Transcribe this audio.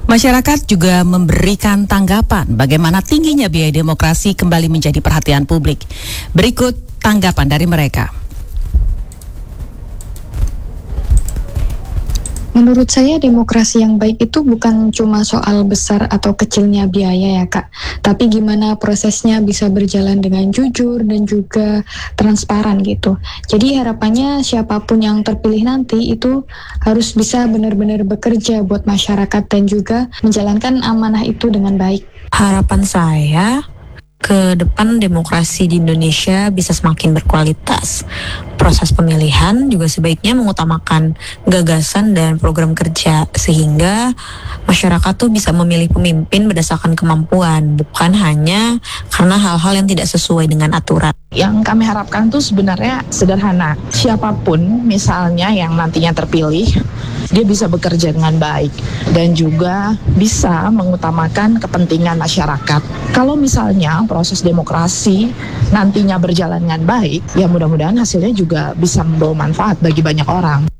Masyarakat juga memberikan tanggapan bagaimana tingginya biaya demokrasi kembali menjadi perhatian publik. Berikut tanggapan dari mereka. Menurut saya demokrasi yang baik itu bukan cuma soal besar atau kecilnya biaya ya Kak, tapi gimana prosesnya bisa berjalan dengan jujur dan juga transparan gitu. Jadi harapannya siapapun yang terpilih nanti itu harus bisa benar-benar bekerja buat masyarakat dan juga menjalankan amanah itu dengan baik. Harapan saya ke depan demokrasi di Indonesia bisa semakin berkualitas. Proses pemilihan juga sebaiknya mengutamakan gagasan dan program kerja sehingga masyarakat tuh bisa memilih pemimpin berdasarkan kemampuan, bukan hanya karena hal-hal yang tidak sesuai dengan aturan. Yang kami harapkan tuh sebenarnya sederhana. Siapapun misalnya yang nantinya terpilih, dia bisa bekerja dengan baik dan juga bisa mengutamakan kepentingan masyarakat. Kalau misalnya proses demokrasi nantinya berjalan dengan baik, ya mudah-mudahan hasilnya juga bisa membawa manfaat bagi banyak orang.